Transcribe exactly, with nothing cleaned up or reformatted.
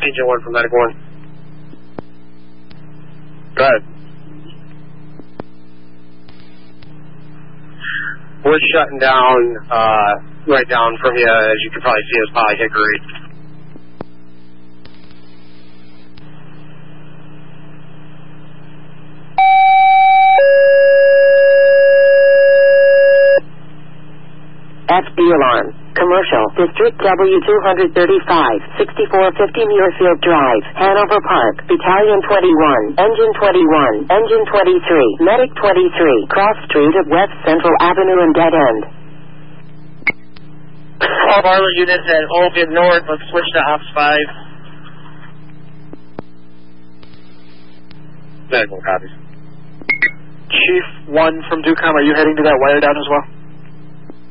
Agent one from Medical one. Go ahead. We're shutting down, uh, right down from you, as you can probably see, is Poly Hickory. F D alarm. Commercial. District W two thirty-five, sixty-four fifty Muirfield Drive, Hanover Park, Battalion twenty-one, Engine twenty-one, Engine twenty-three, Medic twenty-three, Cross Street of West Central Avenue and Dead End. All Barlow units at Oldgate North, let's switch to Ops five. Medical copies. Chief one from Ducom, are you heading to that wire down as well?